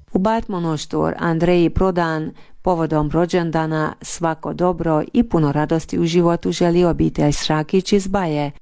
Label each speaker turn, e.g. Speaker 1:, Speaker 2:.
Speaker 1: U Batmonoštor Andreji Prodan povodom rođendana svako dobro i puno radosti u životu želi obitelj Šrakić iz Baje,